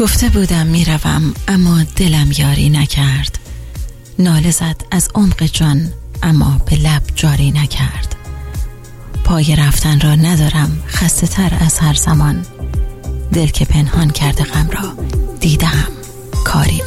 گفته بودم میروم اما دلم یاری نکرد. ناله زد از عمق جان اما به لب جاری نکرد. پای رفتن را ندارم خسته تر از هر زمان. دل که پنهان کرده غم را دیدم کاری